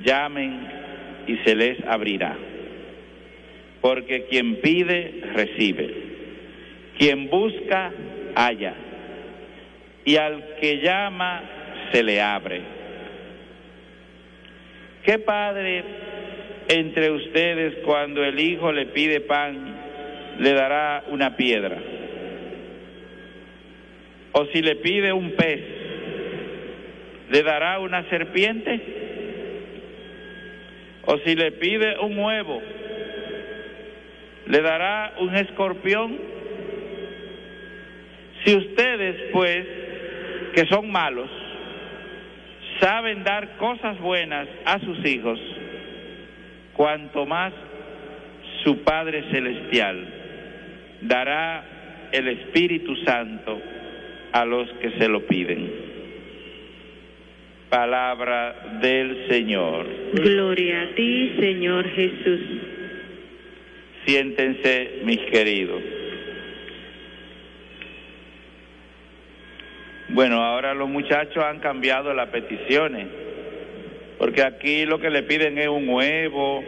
llamen y se les abrirá. Porque quien pide, recibe. Quien busca, halla. Y al que llama, se le abre. ¿Qué padre entre ustedes, cuando el hijo le pide pan, le dará una piedra? ¿O si le pide un pez, le dará una serpiente? ¿O si le pide un huevo, le dará un escorpión? Si ustedes, pues, que son malos, saben dar cosas buenas a sus hijos, cuanto más su Padre Celestial dará el Espíritu Santo a los que se lo piden. Palabra del Señor. Gloria a ti, Señor Jesús. Siéntense, mis queridos. Bueno, ahora los muchachos han cambiado las peticiones, porque aquí lo que le piden es un huevo,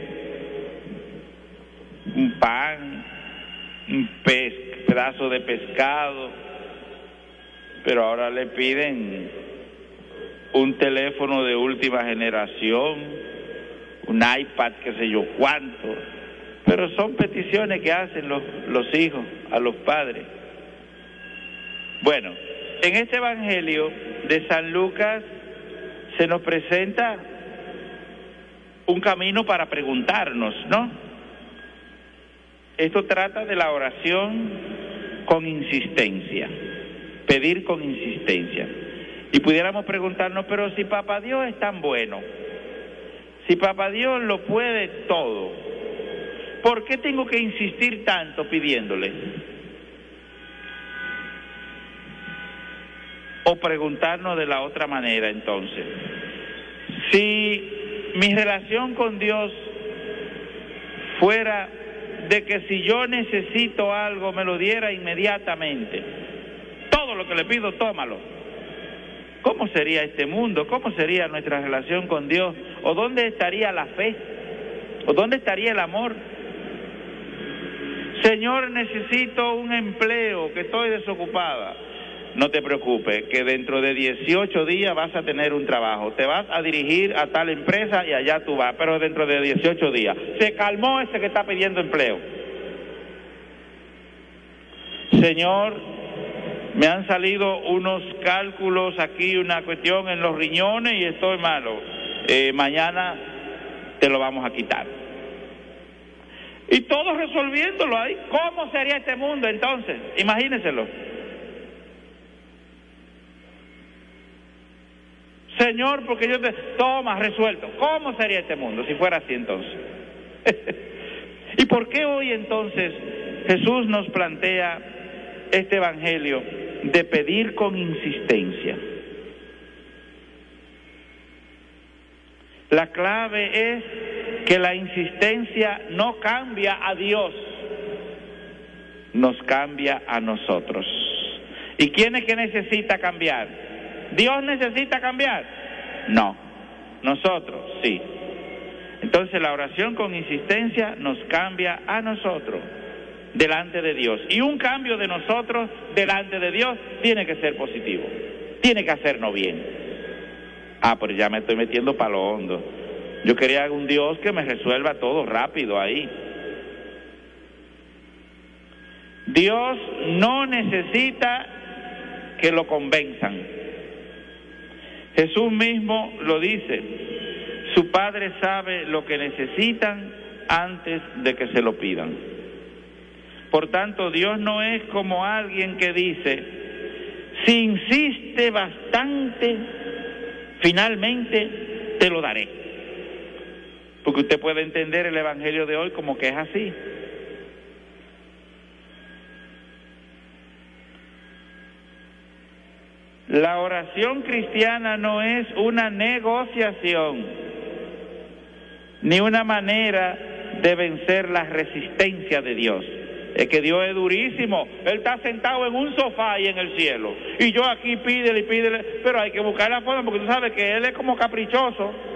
un pan, un pedazo de pescado, pero ahora le piden un teléfono de última generación, un iPad, qué sé yo cuánto, pero son peticiones que hacen los hijos a los padres. Bueno, en este Evangelio de San Lucas se nos presenta un camino para preguntarnos, ¿no? Esto trata de la oración con insistencia, pedir con insistencia. Y pudiéramos preguntarnos, pero si Papá Dios es tan bueno, si Papá Dios lo puede todo, ¿por qué tengo que insistir tanto pidiéndole? O preguntarnos de la otra manera entonces, si mi relación con Dios fuera de que si yo necesito algo me lo diera inmediatamente, todo lo que le pido tómalo, ¿cómo sería este mundo? ¿Cómo sería nuestra relación con Dios? ¿O dónde estaría la fe? ¿O dónde estaría el amor? Señor, necesito un empleo, que estoy desocupada. No te preocupes, que dentro de 18 días vas a tener un trabajo. Te vas a dirigir a tal empresa y allá tú vas, pero dentro de 18 días. Se calmó ese que está pidiendo empleo. Señor, me han salido unos cálculos aquí, una cuestión en los riñones y estoy malo. Mañana te lo vamos a quitar. Y todos resolviéndolo ahí. ¿Cómo sería este mundo entonces? Imagínenselo. Señor, porque yo te... Toma, resuelto. ¿Cómo sería este mundo si fuera así entonces? ¿Y por qué hoy entonces Jesús nos plantea este evangelio de pedir con insistencia? La clave es que la insistencia no cambia a Dios, nos cambia a nosotros. ¿Y quién es que necesita cambiar? ¿Dios necesita cambiar? No, nosotros sí. Entonces la oración con insistencia nos cambia a nosotros delante de Dios. Y un cambio de nosotros delante de Dios tiene que ser positivo, tiene que hacernos bien. Pero ya me estoy metiendo para lo hondo. Yo quería un Dios que me resuelva todo rápido ahí. Dios no necesita que lo convenzan. Jesús mismo lo dice, su Padre sabe lo que necesitan antes de que se lo pidan. Por tanto, Dios no es como alguien que dice, si insiste bastante, finalmente te lo daré. Porque usted puede entender el Evangelio de hoy como que es así. La oración cristiana no es una negociación, ni una manera de vencer la resistencia de Dios. Es que Dios es durísimo, Él está sentado en un sofá ahí en el cielo, y yo aquí pídele y pídele, pero hay que buscar la forma, porque tú sabes que Él es como caprichoso.